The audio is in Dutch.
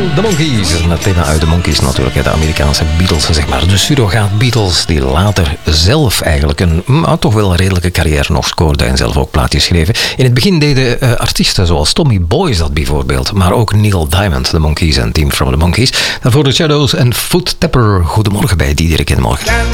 de Monkees. Het thema uit de Monkees natuurlijk, de Amerikaanse Beatles, zeg maar. De surrogaat Beatles, die later zelf eigenlijk toch wel een redelijke carrière nog scoorde en zelf ook plaatjes schreven. In het begin deden artiesten zoals Tommy Boyce dat bijvoorbeeld, maar ook Neil Diamond, de Monkees en Team from the Monkees. Daarvoor de Shadows en Foot Tapper. Goedemorgen bij Diederik in de Morgen.